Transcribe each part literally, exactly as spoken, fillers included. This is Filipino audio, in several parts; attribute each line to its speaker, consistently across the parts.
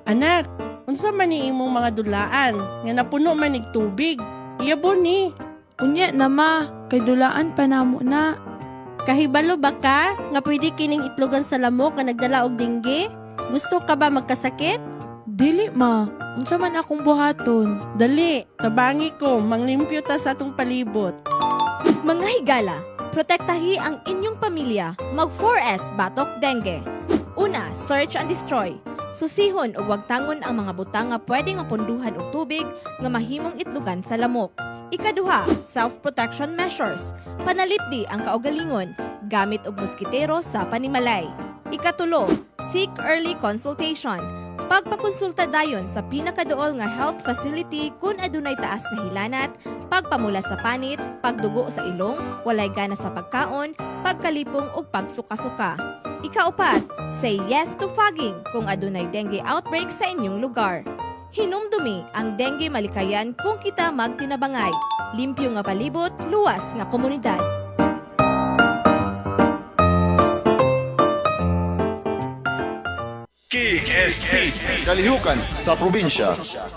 Speaker 1: Anak, unsa man ni imong mga dulaan nga napuno man nig tubig? Iyabon ni.
Speaker 2: Unya na ma, kay dulaan pa namo na.
Speaker 1: Kahibalo ba ka nga pwede kining itlogan sa lamok nga nagdala og dengge? Gusto ka ba magkasakit?
Speaker 2: Dili ma, unsa man akong buhaton.
Speaker 1: Dali, tabangi ko, manglimpyo ta sa atong palibot.
Speaker 3: Mga higala, protektahi ang inyong pamilya. Mag four S batok dengue. Una, search and destroy. Susihon o wag tangon ang mga butang nga pwedeng mapunduhan og tubig nga mahimong itlugan sa lamok. Ikaduha, self-protection measures. Panalipdi ang kaugalingon gamit og moskitero sa panimalay. Ikatulo, seek early consultation. Pagpakonsulta dayon sa pinakaduol nga health facility kung adunay taas nga hilanat, pagpamula sa panit, pagdugo sa ilong, walay gana sa pagkaon, pagkalipong ug pagsuka-suka. Ikaupat, say yes to fogging kung adunay dengue outbreak sa inyong lugar. Hinumdumi ang dengue malikayan kung kita magtinabangay. Limpyo nga palibot, luwas nga komunidad.
Speaker 4: K S P, kalihukan sa probinsya.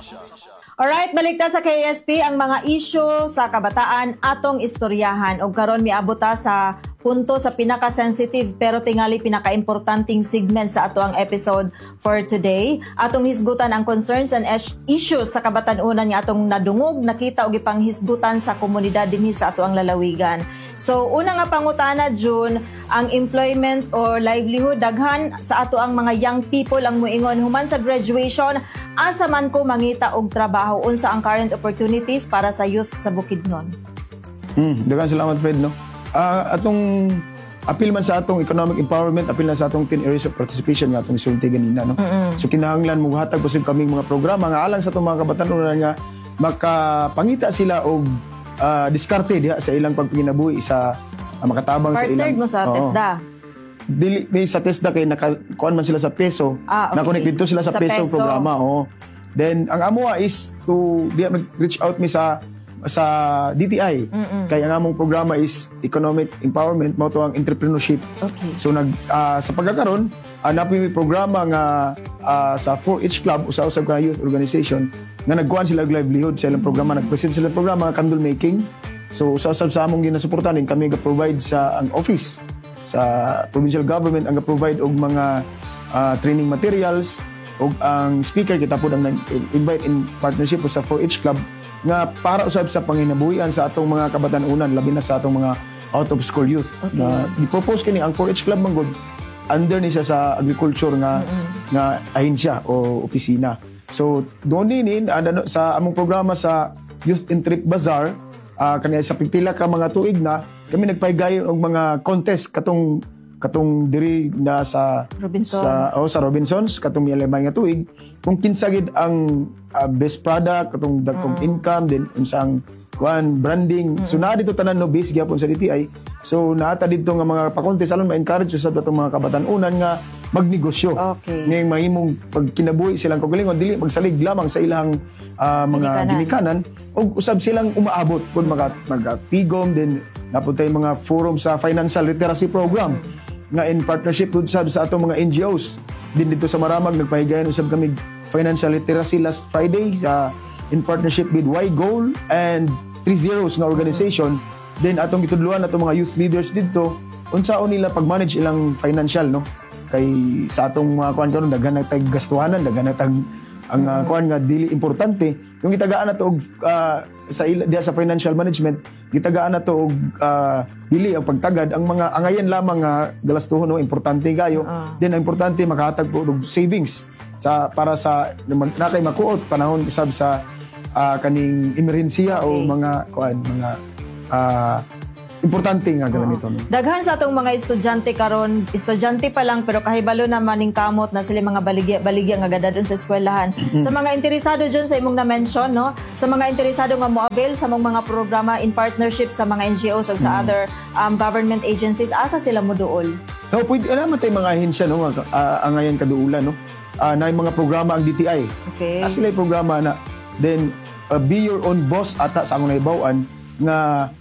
Speaker 5: Alright, balik ta sa K S P ang mga isyu sa kabataan atong istoryahan. O karon miabot ta sa punto sa pinaka-sensitive pero tingali pinaka-importanting segment sa ato ang episode for today. Atong hisgutan ang concerns and issues sa kabatanunan nga atong nadungog, nakita og ipanghisgutan sa komunidad dinhi sa ato ang lalawigan. So, una nga pangutana, June, ang employment or livelihood, daghan sa ato ang mga young people ang muingon human sa graduation, asa man ko mangita og trabaho, unsa ang current opportunities para sa youth sa Bukidnon?
Speaker 6: Hmm, daghang salamat, Fred, no? Uh, atong appeal man sa atong economic empowerment, appeal na sa atong ten areas of participation nga atong isulti ganina, no? Mm-hmm. So kinahanglan mo hatag posib kaming mga programa nga alang sa atong mga kabatanunan nga makapangita sila og uh, diskarte diha sa ilang pagpanginabuhi sa uh, makatabang sa ilang.
Speaker 5: Partnered mo sa TESDA.
Speaker 6: Dili may sa TESDA kay nakakuan man sila sa peso.
Speaker 5: Ah, okay.
Speaker 6: Na-connect dito sila sa, sa peso, peso programa, oh. Then ang amoa is to diha reach out mi sa sa D T I. Mm-mm. Kaya nga mong programa is economic empowerment, mo to ang entrepreneurship.
Speaker 5: Okay.
Speaker 6: So nag uh, sa pagkakaroon, uh, napi programa nga uh, sa four H Club usa usab ka youth organization nga nagkuhan sila og livelihood sa ilang programa, nag-present sila programa nga candle making. So usa usab sa among ginasuportahan kami ga-provide sa ang office sa provincial government ang ga-provide og mga uh, training materials og ang speaker kita po ang invite in partnership sa four H Club nga para usab sa panginabuhian sa atong mga kabatanunan, labi na sa atong mga out of school youth. Okay. Na i-propose kini ang four H Club manggod under ni siya sa agriculture nga mm-hmm. nga ahensya o opisina. So doon din ano, sa among programa sa Youth in Trip Bazaar, uh, kaniya sa pipila ka mga tuig na kami nagpahigayon og mga contest katong katong diri na sa
Speaker 5: Robinsons.
Speaker 6: sa oh, sa Robinsons katong mialamay nga tuig kung kinsa gid ang uh, best product katong dagkong mm. income din unsang kuan branding. Mm. So na dito tanan no base gyapon sa D T I. So naata dito nga mga pa-contest aron ma-encourage sa atong mga kabatan-unan nga magnegosyo.
Speaker 5: Okay.
Speaker 6: Ngayong mahimong pagkinabuhi silang kaugalingon dili magsalig lamang sa ilang uh, mga ginikanan ug usab silang umaabot kun mga magatigom din napuntay mga forum sa financial literacy program. Mm. Nga in partnership with sab sa atong mga N G Os. Din dito sa Maramag nagpahigayon usab kami financial literacy last Friday sa uh, in partnership with Y Goal and Three Zeros nga organization. Then atong gitudluan atong mga youth leaders dito unsaon nila pag-manage ilang financial, no? Kay sa atong mga kuan karon daghan na tag gastuhanan, daghan na tag ang uh, kuan nga dili importante. Yung gitagaan na to og uh, sa ila, diya sa financial management, gitagaan na to og uh, dili ang pagtagad ang mga angayan lamang nga galastuhon, no, importante kayo. Uh. Then ang importante makahatag po og savings sa para sa nakay makuot panahon usab sa uh, kaning emerhensiya okay. o mga kuan mga uh, importante nga ganito. No?
Speaker 5: Daghan sa atong mga estudyante karon, estudyante pa lang pero kahibalo na maning kamot na sila mga baligya baligya nga gadadon sa eskwelahan. Mm-hmm. Sa mga interesado diyon sa imong na-mention, no, sa mga interesado nga mo-avail sa mong mga programa in partnership sa mga N G Os o sa mm-hmm. other um, government agencies, asa sila mo duol?
Speaker 6: So, pwede alam mo tay mga ahensya, no, uh, ang ngayon kaduulan, no. Uh, na yung mga programa ang D T I.
Speaker 5: Okay.
Speaker 6: Na sila yung programa na then uh, be your own boss ata sa among naibawan nga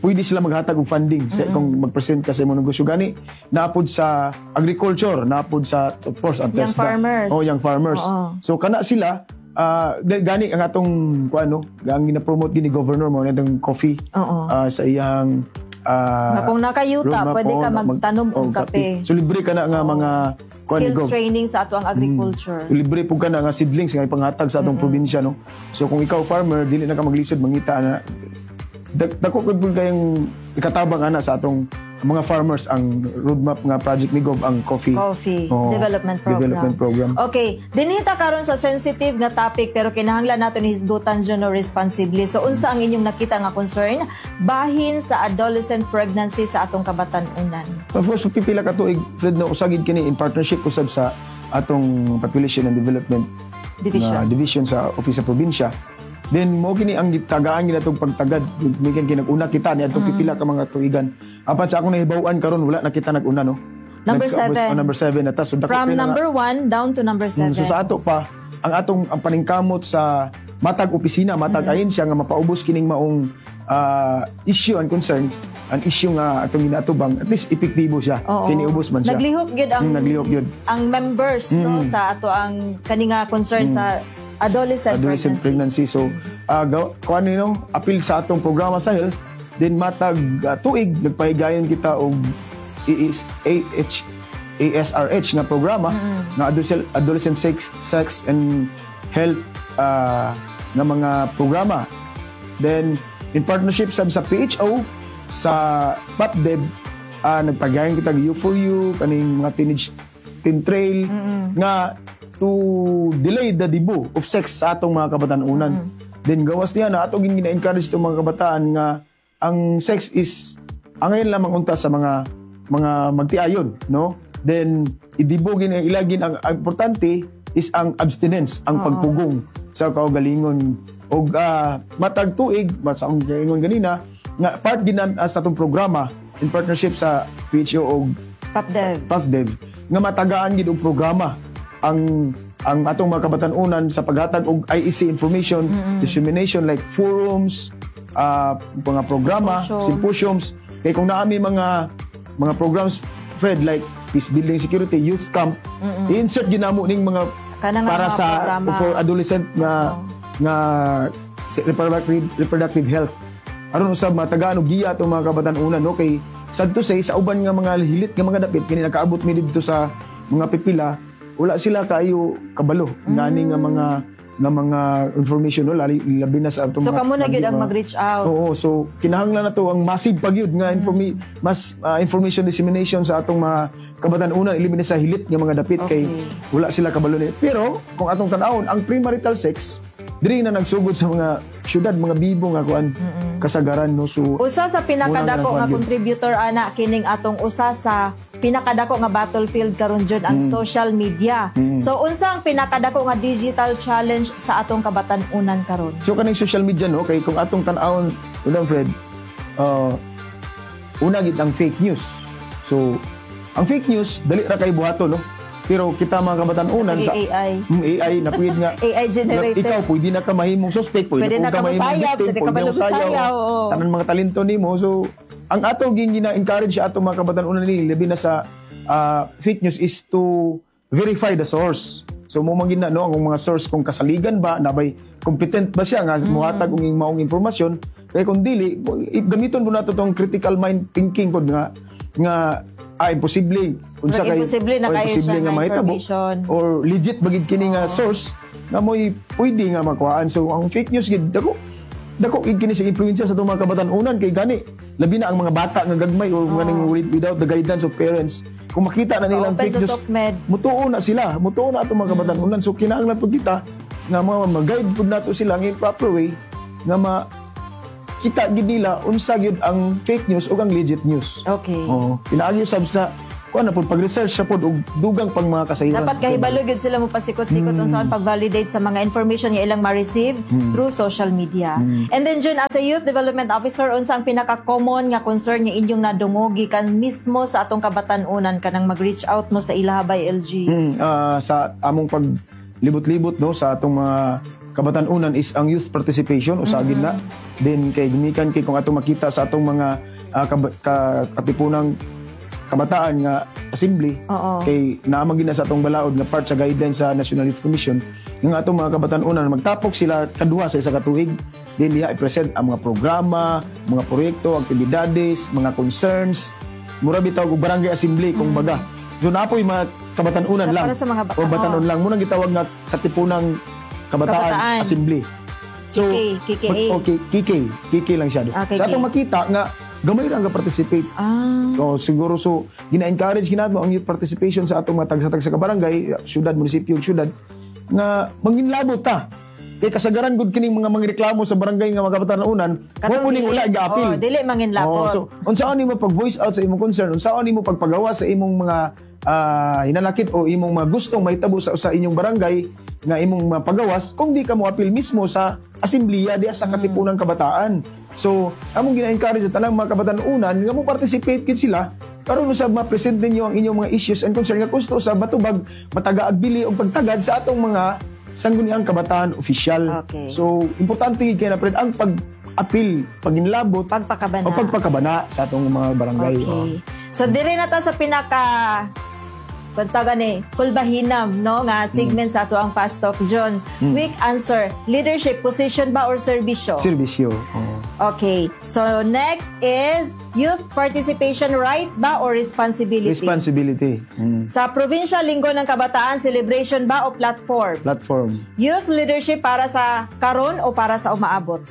Speaker 6: pwede sila maghatag og funding sa kung mag-present ka sa imong negosyo gani naapod sa agriculture, naapod sa of course ang
Speaker 5: Young
Speaker 6: TESDA.
Speaker 5: farmers.
Speaker 6: Oh, young farmers.
Speaker 5: Oo.
Speaker 6: So kana sila ah, gani ang atong kuano, ang gina-promote gini governor mo nitong coffee
Speaker 5: Oo.
Speaker 6: ah, sa iyang ah,
Speaker 5: Nga kung nakayuta,
Speaker 6: roadmap,
Speaker 5: pwede ka
Speaker 6: oh, mag-
Speaker 5: magtanom og
Speaker 6: oh,
Speaker 5: kape.
Speaker 6: So libre ka na nga mga kuan ni
Speaker 5: Skills
Speaker 6: gov.
Speaker 5: training sa ato ang agriculture.
Speaker 6: Libre po ka na nga seedlings nga ipanghatag sa atong probinsya no. So kung ikaw farmer dili na ka maglisod mangita na dak- dako ko po kayong ikatabang ana sa atong mga farmers ang roadmap nga project ni Gov ang coffee.
Speaker 5: Coffee
Speaker 6: Oo,
Speaker 5: development program.
Speaker 6: development program.
Speaker 5: Okay, dinhita karon sa sensitive nga topic pero kinahanglan nato ni hisgutan jud no responsibly. So unsa ang inyong nakita nga concern bahin sa adolescent pregnancy sa atong kabatan-unan?
Speaker 6: Of course, pipila ka tuig Fred no usagid kini in partnership usab sa atong Population and Development
Speaker 5: Division.
Speaker 6: na division sa Office sa Probinsya. Then mo kini ang gitagaan gina tong pagtagad mikan kinag-una kita ni atong pipila ka mga tuigan. Apan sa akong nahibaw-an karon wala na kita nag-una no.
Speaker 5: Number
Speaker 6: Nagkaabos-
Speaker 5: seven.
Speaker 6: oh, number seven na ta. So, dako
Speaker 5: From
Speaker 6: pila nga-
Speaker 5: number one down to number seven.
Speaker 6: Mm, So sa ato pa ang atong ang paningkamot sa matag opisina, matag ahensya nga mapaubos kining maong ah, issue and concern, ang issue nga atong ginatubang at least epektibo siya.
Speaker 5: Oo.
Speaker 6: Kiniubos man siya.
Speaker 5: Naglihok gyud ang
Speaker 6: Mm, naglihok gyud.
Speaker 5: ang members no sa ato ang kaninga concern sa adolescent,
Speaker 6: Adolescent
Speaker 5: pregnancy.
Speaker 6: pregnancy. So, uh, kuan nino, appeal sa atong programa sa health, then matag uh, tuig nagpahigayon kita og A H A S R H nga programa nga adolescent, adolescent sex, sex and health uh, nga mga programa. Then in partnership sab sa P H O sa PAPDEV uh, nagpahigayon kita U for U kaning mga teenage teen trail nga to delay the debut of sex sa atong mga kabatan-unan. Then gawas niya na atong gina-encourage itong mga kabataan nga ang sex is angayon lamang unta sa mga mga magtiayon, no? Then idibugin ang ilagin ang, ang importante is ang abstinence, ang pagpugong sa kaugalingon og uh, matag tuig mas akong galingon ganina nga part ginan sa atong programa in partnership sa P H O og
Speaker 5: PAPDEV.
Speaker 6: PAFDEV nga matagaan gid og programa ang ang atong mga kabatan-unan sa paghatag og I E C information dissemination like forums uh, mga programa
Speaker 5: Symposium.
Speaker 6: symposiums kay kung naami mga mga programs Fred like peace building security youth camp i-insert ginamo ning mga
Speaker 5: Kana nga
Speaker 6: para
Speaker 5: mga
Speaker 6: sa
Speaker 5: programa.
Speaker 6: for adolescent nga nga sa reproductive reproductive health aron usab matagaan og giya atong mga kabatan-unan no kay sad to say sa uban nga mga hilit nga mga dapit kini nakaabot mi didto sa mga pipila wala sila kayo kabalo ngani nga mga nga mga information no labi, labi na sa atong
Speaker 5: So
Speaker 6: mga-
Speaker 5: kamo na gyud ang
Speaker 6: mga-
Speaker 5: mag-reach out.
Speaker 6: Oo, so kinahanglan na to ang massive pagyud nga informi mas ah, information dissemination sa atong mga kabatan-unan ilimi sa hilit nga mga dapit kay
Speaker 5: Okay.
Speaker 6: wala sila kabalo ni. Pero kung atong tan-awon ang premarital sex diri na nagsugod sa mga syudad mga bibo nga kuan kasagaran no so
Speaker 5: Usa sa pinakadako
Speaker 6: Muna
Speaker 5: nga
Speaker 6: na kuan
Speaker 5: contributor ana kining atong usa sa pinakadako nga battlefield karon jud ang social media. So unsa ang pinakadako nga digital challenge sa atong kabatan-unan karon?
Speaker 6: So kaning social media no kay kung atong tan-awon unang Fred uh, una gid ang fake news. So ang fake news dali ra kay buhaton no. Pero kita mga kabatan-unan sa
Speaker 5: A I.
Speaker 6: Mm, A I na pwede nga
Speaker 5: A I generated.
Speaker 6: ikaw pwede na ka mahimong suspect
Speaker 5: Pwede na ka
Speaker 6: victim,
Speaker 5: mosayaw, pwede ka
Speaker 6: pwede
Speaker 5: malusayaw,
Speaker 6: mosayaw,
Speaker 5: oo.
Speaker 6: tanan mga talento nimo so ang ato ging gina-encourage sa ato mga kabatan-unan ni labi na sa ah, fake news is to verify the source. So mo magina no ang mga source kung kasaligan ba nabay competent ba siya nga muhatag og maong informasyon kay kung dili gamiton mo nato tong critical mind thinking pod nga nga ah imposible unsa kay
Speaker 5: Imposible na
Speaker 6: o,
Speaker 5: kayo
Speaker 6: imposible
Speaker 5: siya nga
Speaker 6: mahitabo,
Speaker 5: information.
Speaker 6: or legit bagid kini nga source nga mo'y pwede nga makuhaan. So ang fake news gid dako dako gid kini sa influensya sa itong mga kabatan-unan kay gani labi na ang mga bata nga gagmay o ganing without the guidance of parents kung makita na nila ang
Speaker 5: Open
Speaker 6: fake
Speaker 5: sa
Speaker 6: news
Speaker 5: SOCMED.
Speaker 6: mutuo na sila mutuo na atong mga kabatan-unan so kinahanglan pud kita nga mga mag-guide pud nato sila in proper way nga ma kita gid nila unsa gyud ang fake news o ang legit news.
Speaker 5: Okay.
Speaker 6: Oo. Pinaagi usab sa kuan na pud pag-research sa pud og dugang pang mga kasayran.
Speaker 5: Dapat kahibalo gyud sila mo pasikot-sikot
Speaker 6: Mm.
Speaker 5: unsaon pag-validate sa mga information nga ilang ma-receive through social media.
Speaker 6: Mm.
Speaker 5: And then Jun, as a youth development officer, unsa ang pinaka-common nga concern nga inyong nadungogi kan mismo sa atong kabatan-unan kanang mag-reach out mo sa Ilahabay L G?
Speaker 6: Mm, ah, sa among paglibot-libot no sa atong mga kabatan-unan is ang youth participation o sagid na. Then kay gimikan kay kung atong makita sa atong mga uh, kab- ka- katipunang kabataan nga assembly
Speaker 5: Oo.
Speaker 6: kay naamang gina sa atong balaod nga part sa guidelines sa National Youth Commission nga atong mga kabatan-unan magtapok sila kaduha sa isa ka tuig. Then diha i-present ang mga programa, mga proyekto, aktibidades, mga concerns, mura bitaw og barangay assembly kung baga. So napoy mga kabatan-unan
Speaker 5: Sa-
Speaker 6: lang
Speaker 5: para sa mga bata-
Speaker 6: o batanon lang muna gitawag nga katipunang kabataan,
Speaker 5: Kabataan.
Speaker 6: assembly. So
Speaker 5: K K.
Speaker 6: mag- okay, K K, K K lang siya.
Speaker 5: Ah, K K.
Speaker 6: Sa atong makita nga gamay ra nga participate.
Speaker 5: Ah.
Speaker 6: So, siguro so gina-encourage ginadto ang youth participation sa atong mga tagsa-tagsa ka barangay, syudad, munisipyo, syudad nga manginlabot ta. Kay kasagaran gud kining mga mangreklamo sa barangay nga mga kabatan-unan, mo kuning wala ga-appeal.
Speaker 5: Oh, dili manginlapot.
Speaker 6: Oh, so unsaon nimo pag-voice out sa imong concern, unsaon nimo pagpagawa sa imong mga ah, hinanakit o imong mga gustong mahitabo sa, sa inyong barangay nga imong mapagawas kung di ka mo appeal mismo sa asembleya diya sa katipunang kabataan. So, among gina-encourage sa tanang mga kabatan-unan nga mo participate kid sila karon usab ma-present ninyo ang inyong mga issues and concern nga gusto sa batubag matagaag bili og pagtagad sa atong mga sangguniang kabataan official.
Speaker 5: Okay.
Speaker 6: So, importante gid kay na pred ang pag-appeal, paginlabot
Speaker 5: Pagpakabana.
Speaker 6: o pagpakabana sa atong mga barangay.
Speaker 5: Okay. So dire na ta sa pinaka kuntaga ni kulbahinam no nga segment sa ato ang Fast Talk John. Quick answer, leadership position ba or serbisyo?
Speaker 6: Serbisyo. Oo.
Speaker 5: Okay. So next is youth participation right ba or responsibility?
Speaker 6: Responsibility. Mm.
Speaker 5: Sa Provincial Linggo ng Kabataan celebration ba o platform?
Speaker 6: Platform.
Speaker 5: Youth leadership para sa karon o para sa umaabot?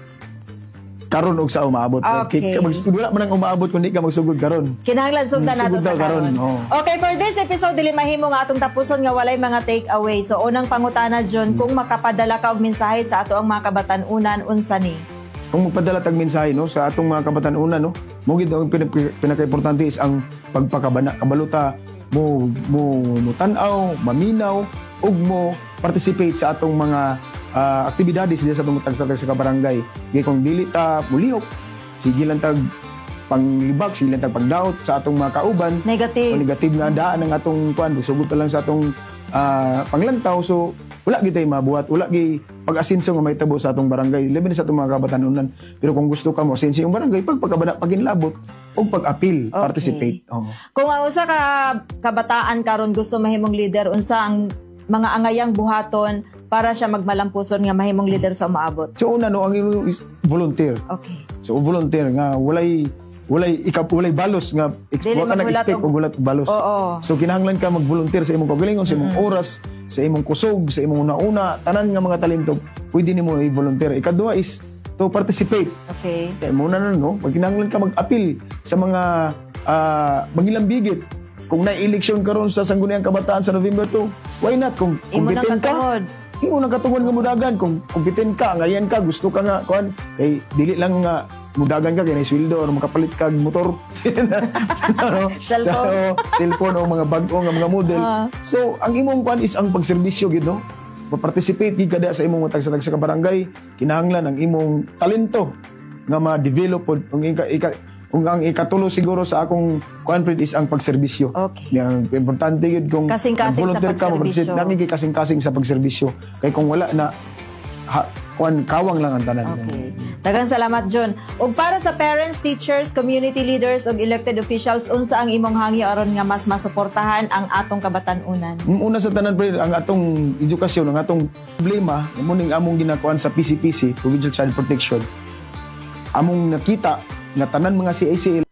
Speaker 6: Karon og sa umaabot.
Speaker 5: Okay.
Speaker 6: Kay magsugod wala man ang umaabot kundi ka magsugod karon.
Speaker 5: Kinahanglan sugdan
Speaker 6: Mm,
Speaker 5: nato
Speaker 6: sugod
Speaker 5: sa
Speaker 6: daw karon,
Speaker 5: karon.
Speaker 6: oo.
Speaker 5: Okay, for this episode dili mahimo nga atong tapuson nga walay mga take away. So unang pangutana John, kung makapadala ka og mensahe sa ato ang mga kabatan-unan unsa ni?
Speaker 6: Kung magpadala tag mensahe no sa atong mga kabatan-unan no, mo gid ang pinak- pinaka-importante is ang pagpakabana. Kabaluta mo mo mo tan-aw, maminaw ug mo participate sa atong mga ah, aktibidades diya sa atong tag-tag sa kabarangay. Kay kung dili ta mulihok, sige lang tag panglibak, sige lang tag pagdaot sa atong mga kauban. O
Speaker 5: Negative.
Speaker 6: negative nga daan ang atong kuan, sugod pa lang sa atong ah, panglantaw. So wala gid tay mabuhat, wala gid pag-asinso nga mahitabo sa atong barangay, labi na sa atong mga kabatan-unan. Pero kung gusto ka mo asinso yung barangay, pagpagkabana, paginlabot o pag-appeal,
Speaker 5: Okay.
Speaker 6: participate. Oo.
Speaker 5: Kung ang usa ka kabataan karon gusto mahimong leader, unsa ang mga angayang buhaton para siya magmalampuson nga mahimong leader sa umaabot?
Speaker 6: So una no ang imo is volunteer.
Speaker 5: Okay.
Speaker 6: So volunteer nga walay walay ikap walay balos nga
Speaker 5: Dili
Speaker 6: wa ka
Speaker 5: maghulat
Speaker 6: nag-expect
Speaker 5: og-
Speaker 6: og gulat balos.
Speaker 5: Oo.
Speaker 6: So kinahanglan ka mag-volunteer sa imong kagalingon, sa imong oras, sa imong kusog, sa imong una-una, tanan nga mga talento, pwede nimo i-volunteer. Ikaduha is to participate.
Speaker 5: Okay.
Speaker 6: Kaya muna na no, pag kinahanglan ka mag-appeal sa mga ah, mangilang bigit. Kung na-eleksyon ka ron sa Sangguniang Kabataan sa November two, why not? Kung
Speaker 5: Imo nang
Speaker 6: competent ka,
Speaker 5: katungod.
Speaker 6: imo nang katungod nga mudagan. Kung competent ka, ngayon ka, gusto ka nga, kuan, kay dili lang nga mudagan ka, kaya na sweldo, or makapalit ka motor. ano,
Speaker 5: Cellphone.
Speaker 6: So, cellphone o mga bago nga mga model.
Speaker 5: Ah.
Speaker 6: So, ang imong kuan is ang pagserbisyo, gid no? Pa-participate gid kada sa imong tagsa sa barangay, kinahanglan ang imong talento nga ma-develop pod ang ika, ika kung ang ikatulo siguro sa akong confident is ang pagserbisyo.
Speaker 5: Okay.
Speaker 6: Yang importante yun kung
Speaker 5: Kasing-kasing sa
Speaker 6: volunteer ka,
Speaker 5: pagserbisyo.
Speaker 6: mag-participate, nanging kasing-kasing sa pagserbisyo. Kay kung wala na, ha, kuan, kawang lang ang tanan.
Speaker 5: Okay. Daghang salamat John. Ug para sa parents, teachers, community leaders ug elected officials, unsa ang imong hangyo aron nga mas masuportahan ang atong kabatan-unan?
Speaker 6: Una sa tanan pre, ang atong edukasyon, ang atong problema, mo ning among ginakuan sa P C P C, Provincial Child Protection. Among nakita nga tanan mga C A C L